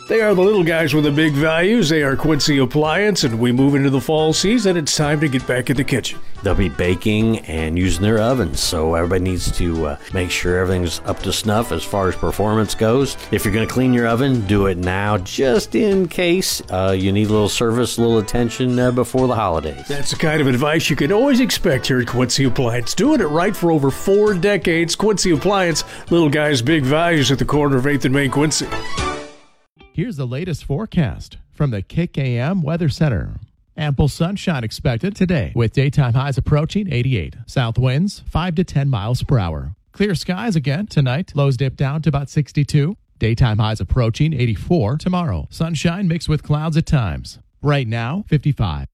They are the little guys with the big values. They are Quincy Appliance, and we move into the fall season. It's time to get back in the kitchen. They'll be baking and using their ovens, so everybody needs to make sure everything's up to snuff as far as performance goes. If you're going to clean your oven, do it now, just in case you need a little service, a little attention before the holidays. That's the kind of advice you can always expect here at Quincy Appliance. Doing it right for over 4 decades. Quincy Appliance, little guys, big values at the corner of 8th and Main, Quincy. Here's the latest forecast from the Kick AM Weather Center. Ample sunshine expected today with daytime highs approaching 88. South winds 5 to 10 miles per hour. Clear skies again tonight. Lows dip down to about 62. Daytime highs approaching 84 tomorrow. Sunshine mixed with clouds at times. Right now, 55.